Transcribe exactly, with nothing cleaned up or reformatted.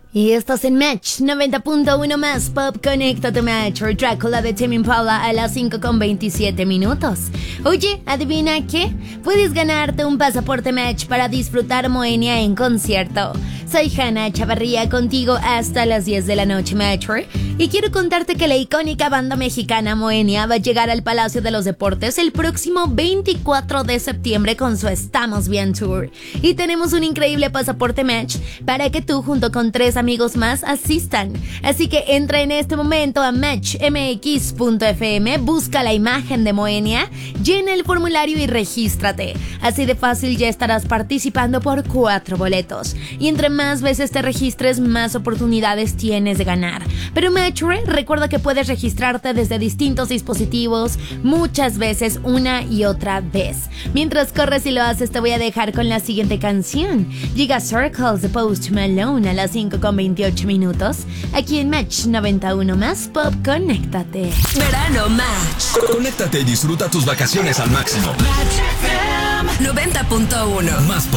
Y estás en Match noventa punto uno más Pop. Conéctate Match or Drácula de Tame Impala a las cinco con veintisiete minutos. Oye, ¿adivina qué? Puedes ganarte un pasaporte Match para disfrutar Moenia en concierto. Soy Hanna Chavarría, contigo hasta las diez de la noche, Matcher. Y quiero contarte que la icónica banda mexicana Moenia va a llegar al Palacio de los Deportes el próximo veinticuatro de septiembre con su Estamos Bien Tour. Y tenemos un increíble pasaporte Match para que tú junto con tres amigos más asistan. Así que entra en este momento a match m x punto f m, busca la imagen de Moenia, llena el formulario y regístrate. Así de fácil ya estarás participando por cuatro boletos. Y entre más veces te registres, más oportunidades tienes de ganar. Pero Matchure, recuerda que puedes registrarte desde distintos dispositivos, muchas veces, una y otra vez. Mientras corres y lo haces, te voy a dejar con la siguiente canción. Llega Circles de Post Malone a las cinco con veintiocho minutos. Aquí en Match noventa y uno más Pop, conéctate. Verano Match. Conéctate y disfruta tus vacaciones al máximo. Match F M noventa punto uno. Más Pop.